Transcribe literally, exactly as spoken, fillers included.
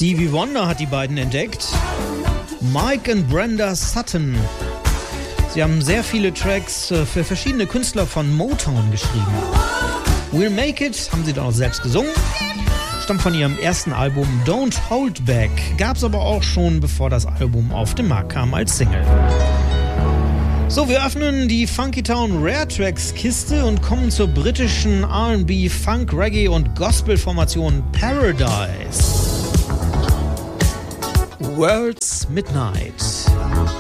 Stevie Wonder hat die beiden entdeckt. Mike und Brenda Sutton. Sie haben sehr viele Tracks für verschiedene Künstler von Motown geschrieben. We'll Make It haben sie dann auch selbst gesungen. Stammt von ihrem ersten Album Don't Hold Back. Gab's aber auch schon, bevor das Album auf den Markt kam, als Single. So, wir öffnen die Funky Town Rare Tracks Kiste und kommen zur britischen R and B, Funk, Reggae und Gospel-Formation Paradise. World's Midnight.